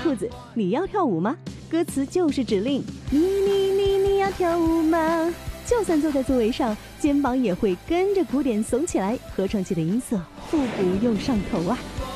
兔子，你要跳舞吗？歌词就是指令，你要跳舞吗？就算坐在座位上，肩膀也会跟着鼓点耸起来，合成器的音色复古又上头啊！